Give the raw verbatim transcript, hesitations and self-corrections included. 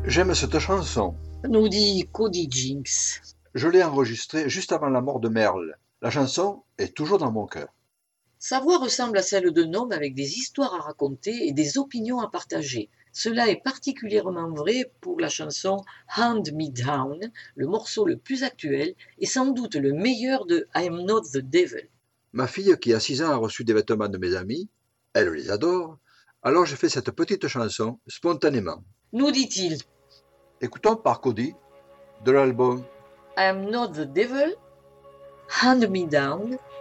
J'aime cette chanson. Nous dit Cody Jinks. Je l'ai enregistrée juste avant la mort de Merle. La chanson est toujours dans mon cœur. Sa voix ressemble à celle d'un homme avec des histoires à raconter et des opinions à partager. Cela est particulièrement vrai pour la chanson Hand Me Down, le morceau le plus actuel et sans doute le meilleur de I Am Not the Devil. Ma fille, qui a six ans, a reçu des vêtements de mes amis. Elle les adore. Alors j'ai fait cette petite chanson spontanément. Nous dit-il, Écoutons par Cody de l'album I Am Not the Devil, Hand Me Down,